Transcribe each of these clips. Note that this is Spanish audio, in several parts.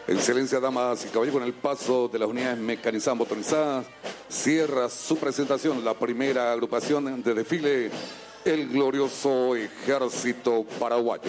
Excelencia, damas y caballeros, con el paso de las unidades mecanizadas motorizadas, cierra su presentación la primera agrupación de desfile, el glorioso Ejército Paraguayo.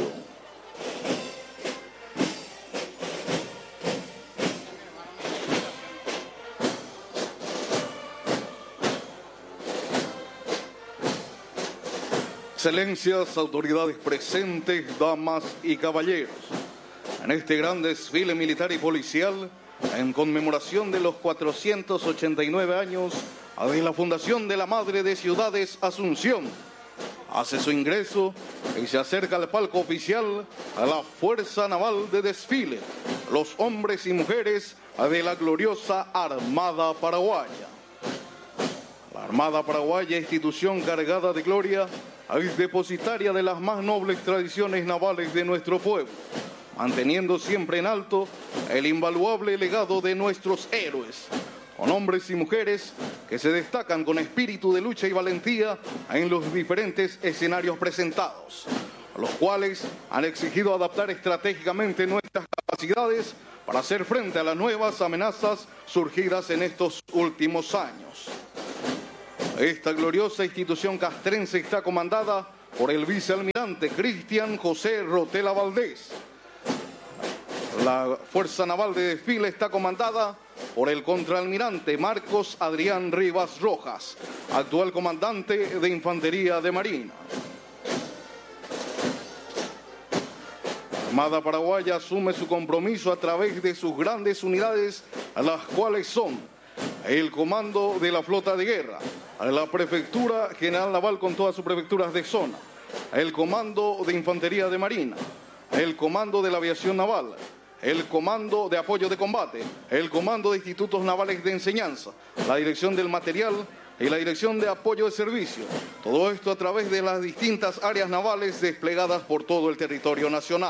Excelencias, autoridades presentes, damas y caballeros, en este gran desfile militar y policial, en conmemoración de los 489 años de la fundación de la Madre de Ciudades, Asunción, hace su ingreso y se acerca al palco oficial a la Fuerza Naval de Desfile, los hombres y mujeres de la gloriosa Armada Paraguaya. La Armada Paraguaya, institución cargada de gloria, es depositaria de las más nobles tradiciones navales de nuestro pueblo, manteniendo siempre en alto el invaluable legado de nuestros héroes, con hombres y mujeres que se destacan con espíritu de lucha y valentía en los diferentes escenarios presentados, los cuales han exigido adaptar estratégicamente nuestras capacidades para hacer frente a las nuevas amenazas surgidas en estos últimos años. Esta gloriosa institución castrense está comandada por el vicealmirante Cristian José Rotela Valdés. La Fuerza Naval de Desfile está comandada por el contraalmirante Marcos Adrián Rivas Rojas, actual comandante de Infantería de Marina. La Armada Paraguaya asume su compromiso a través de sus grandes unidades, a las cuales son el Comando de la Flota de Guerra, la Prefectura General Naval con todas sus prefecturas de zona, el Comando de Infantería de Marina, el Comando de la Aviación Naval, el Comando de Apoyo de Combate, el Comando de Institutos Navales de Enseñanza, la Dirección del Material y la Dirección de Apoyo de Servicio. Todo esto a través de las distintas áreas navales desplegadas por todo el territorio nacional.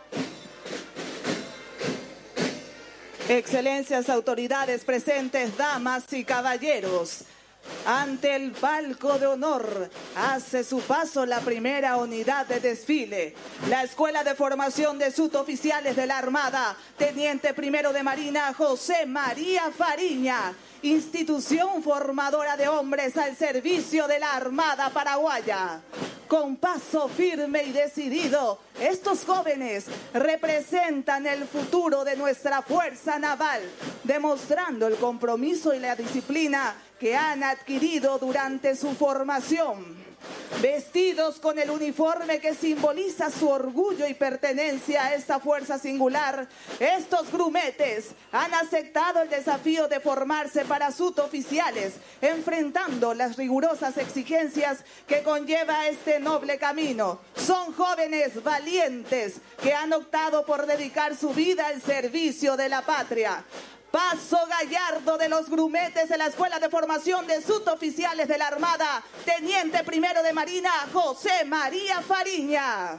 Excelencias, autoridades presentes, damas y caballeros. Ante el palco de honor hace su paso la primera unidad de desfile, la Escuela de Formación de Suboficiales de la Armada, Teniente Primero de Marina José María Fariña, institución formadora de hombres al servicio de la Armada Paraguaya. Con paso firme y decidido, estos jóvenes representan el futuro de nuestra Fuerza Naval, demostrando el compromiso y la disciplina que han adquirido durante su formación. Vestidos con el uniforme que simboliza su orgullo y pertenencia a esta fuerza singular, estos grumetes han aceptado el desafío de formarse para suboficiales, enfrentando las rigurosas exigencias que conlleva este noble camino. Son jóvenes valientes que han optado por dedicar su vida al servicio de la patria. Paso gallardo de los grumetes de la Escuela de Formación de Suboficiales de la Armada, Teniente Primero de Marina José María Fariña.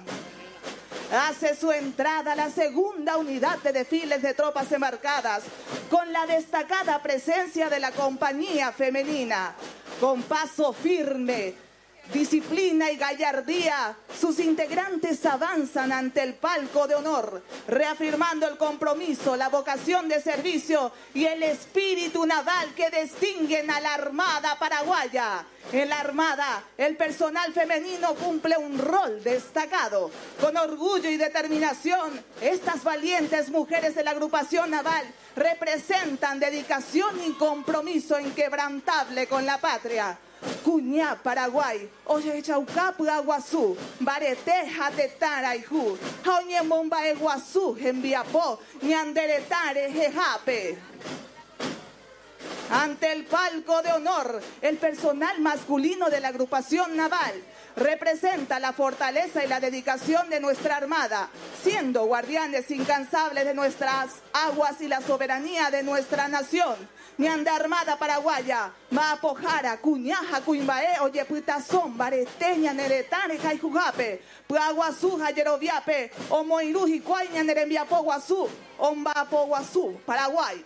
Hace su entrada la segunda unidad de desfiles de tropas embarcadas, con la destacada presencia de la compañía femenina. Con paso firme, disciplina y gallardía, sus integrantes avanzan ante el palco de honor, reafirmando el compromiso, la vocación de servicio y el espíritu naval que distinguen a la Armada Paraguaya. En la Armada, el personal femenino cumple un rol destacado. Con orgullo y determinación, estas valientes mujeres de la agrupación naval representan dedicación y compromiso inquebrantable con la patria. Cuñá, Paraguay, oye chaucapu aguazú, bareteja tetara ijú, jaoñe momba eguazú, enviapó, ñanderetare jejape. Ante el palco de honor, el personal masculino de la agrupación naval representa la fortaleza y la dedicación de nuestra Armada, siendo guardianes incansables de nuestras aguas y la soberanía de nuestra nación. Ñanda Armada Paraguaya, Maapojara, Cuñaja, Cuimbae, Oyeputazón, Bareteña, Neretane, Jaijujape, Puaguazú, Jayeroviape, Omoiruji, Cuaña, Nerembiapo, Guazú, Ombapo, Guazú, Paraguay.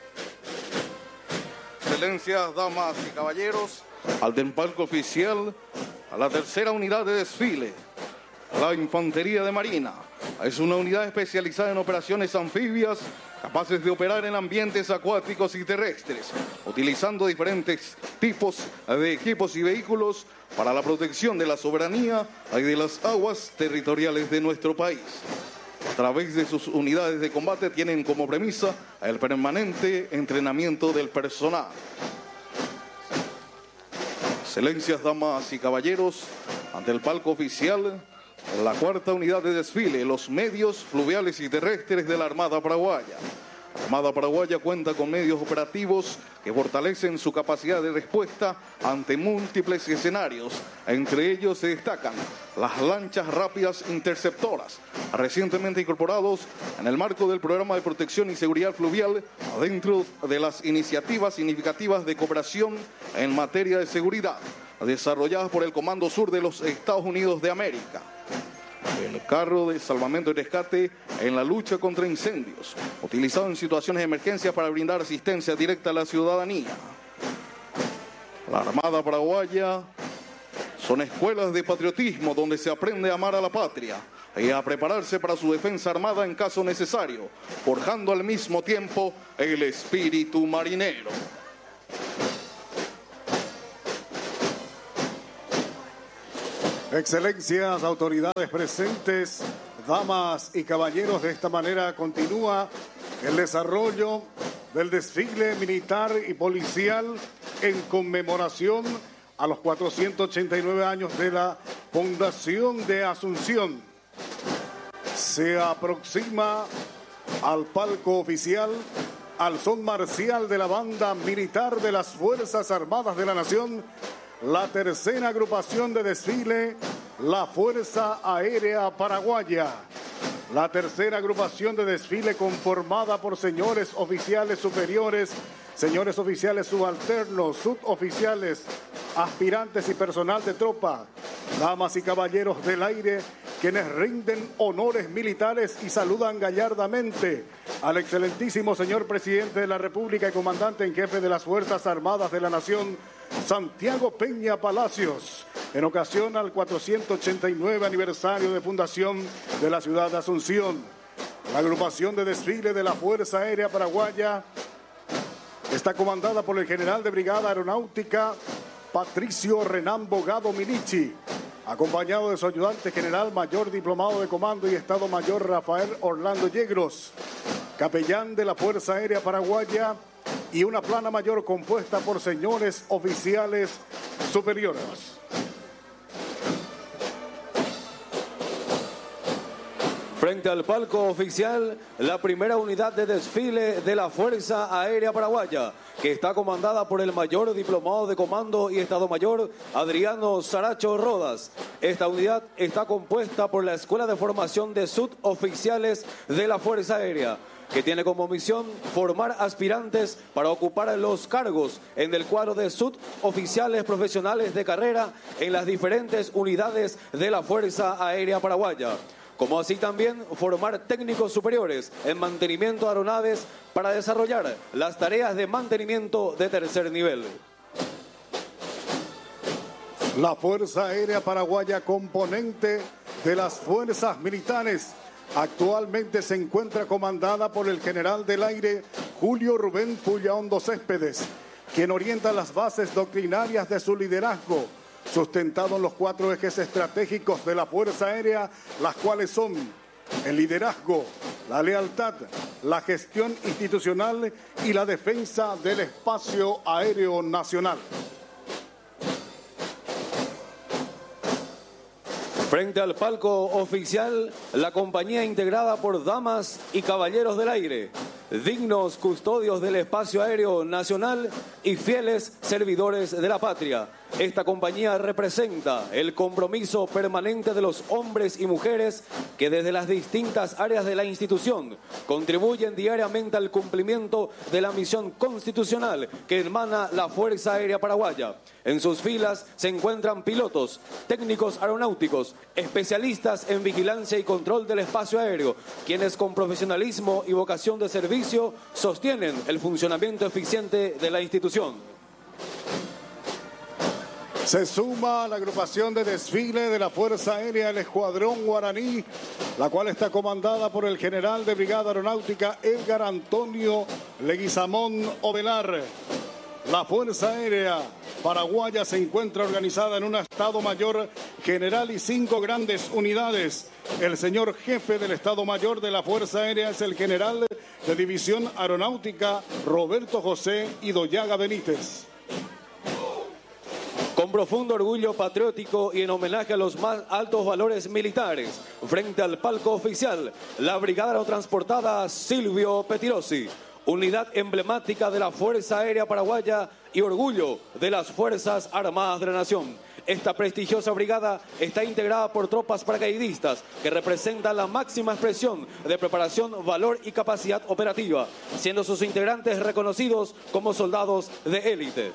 Excelencias, damas y caballeros, al del palco oficial, a la tercera unidad de desfile, a la Infantería de Marina, Es una unidad especializada en operaciones anfibias, capaces de operar en ambientes acuáticos y terrestres, utilizando diferentes tipos de equipos y vehículos para la protección de la soberanía y de las aguas territoriales de nuestro país. A través de sus unidades de combate tienen como premisa el permanente entrenamiento del personal. Excelencias, damas y caballeros, ante el palco oficial, la cuarta unidad de desfile, los medios fluviales y terrestres de la Armada Paraguaya. La Armada Paraguaya cuenta con medios operativos que fortalecen su capacidad de respuesta ante múltiples escenarios. Entre ellos se destacan las lanchas rápidas interceptoras, recientemente incorporados en el marco del Programa de Protección y Seguridad Fluvial, dentro de las iniciativas significativas de cooperación en materia de seguridad, desarrolladas por el Comando Sur de los Estados Unidos de América. El carro de salvamento y rescate en la lucha contra incendios, utilizado en situaciones de emergencia para brindar asistencia directa a la ciudadanía. La Armada Paraguaya son escuelas de patriotismo donde se aprende a amar a la patria y a prepararse para su defensa armada en caso necesario, forjando al mismo tiempo el espíritu marinero. Excelencias, autoridades presentes, damas y caballeros, de esta manera continúa el desarrollo del desfile militar y policial en conmemoración a los 489 años de la Fundación de Asunción. Se aproxima al palco oficial, al son marcial de la banda militar de las Fuerzas Armadas de la Nación, la tercera agrupación de desfile, la Fuerza Aérea Paraguaya. La tercera agrupación de desfile conformada por señores oficiales superiores, señores oficiales subalternos, suboficiales, aspirantes y personal de tropa, damas y caballeros del aire, quienes rinden honores militares y saludan gallardamente al excelentísimo señor presidente de la República y comandante en jefe de las Fuerzas Armadas de la Nación, Santiago Peña Palacios, en ocasión al 489 aniversario de fundación de la ciudad de Asunción. La agrupación de desfile de la Fuerza Aérea Paraguaya está comandada por el general de brigada aeronáutica Patricio Renán Bogado Milichi, acompañado de su ayudante general mayor diplomado de comando y Estado Mayor Rafael Orlando Yegros, capellán de la Fuerza Aérea Paraguaya, y una plana mayor compuesta por señores oficiales superiores. Frente al palco oficial, la primera unidad de desfile de la Fuerza Aérea Paraguaya, que está comandada por el mayor diplomado de comando y Estado Mayor Adriano Saracho Rodas. Esta unidad está compuesta por la Escuela de Formación de Suboficiales de la Fuerza Aérea, que tiene como misión formar aspirantes para ocupar los cargos en el cuadro de suboficiales profesionales de carrera en las diferentes unidades de la Fuerza Aérea Paraguaya, como así también formar técnicos superiores en mantenimiento de aeronaves para desarrollar las tareas de mantenimiento de tercer nivel. La Fuerza Aérea Paraguaya, componente de las fuerzas militares, actualmente se encuentra comandada por el general del aire Julio Rubén Pullaondo Céspedes, quien orienta las bases doctrinarias de su liderazgo, sustentado en los 4 ejes estratégicos de la Fuerza Aérea, las cuales son el liderazgo, la lealtad, la gestión institucional y la defensa del espacio aéreo nacional. Frente al palco oficial, la compañía integrada por damas y caballeros del aire, dignos custodios del espacio aéreo nacional y fieles servidores de la patria. Esta compañía representa el compromiso permanente de los hombres y mujeres que desde las distintas áreas de la institución contribuyen diariamente al cumplimiento de la misión constitucional que emana la Fuerza Aérea Paraguaya. En sus filas se encuentran pilotos, técnicos aeronáuticos, especialistas en vigilancia y control del espacio aéreo, quienes con profesionalismo y vocación de servicio sostienen el funcionamiento eficiente de la institución. Se suma a la agrupación de desfile de la Fuerza Aérea el Escuadrón Guaraní, la cual está comandada por el general de Brigada Aeronáutica Edgar Antonio Leguizamón Ovelar. La Fuerza Aérea Paraguaya se encuentra organizada en un Estado Mayor General y 5 grandes unidades. El señor jefe del Estado Mayor de la Fuerza Aérea es el general de División Aeronáutica Roberto José Idoyaga Benítez. Con profundo orgullo patriótico y en homenaje a los más altos valores militares, frente al palco oficial, la Brigada Aerotransportada Silvio Petirosi, unidad emblemática de la Fuerza Aérea Paraguaya y orgullo de las Fuerzas Armadas de la Nación. Esta prestigiosa brigada está integrada por tropas paracaidistas que representan la máxima expresión de preparación, valor y capacidad operativa, siendo sus integrantes reconocidos como soldados de élite.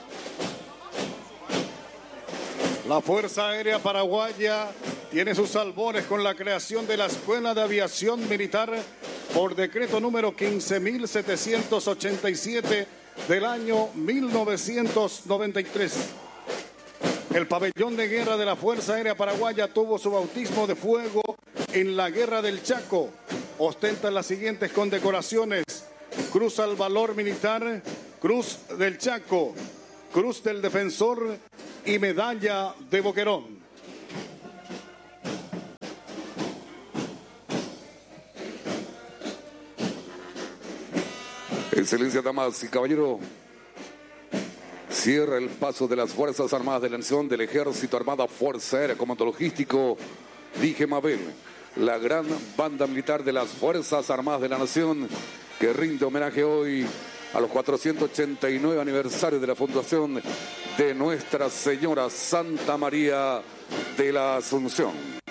La Fuerza Aérea Paraguaya tiene sus albores con la creación de la Escuela de Aviación Militar por decreto número 15.787 del año 1993. El pabellón de guerra de la Fuerza Aérea Paraguaya tuvo su bautismo de fuego en la Guerra del Chaco. Ostenta las siguientes condecoraciones: Cruz al Valor Militar, Cruz del Chaco, Cruz del Defensor y Medalla de Boquerón. Excelencia, damas y caballeros, cierra el paso de las Fuerzas Armadas de la Nación, del Ejército, Armada, Fuerza Aérea, Comando Logístico, Dije Mabel, la gran banda militar de las Fuerzas Armadas de la Nación, que rinde homenaje hoy a los 489 aniversarios de la fundación de Nuestra Señora Santa María de la Asunción.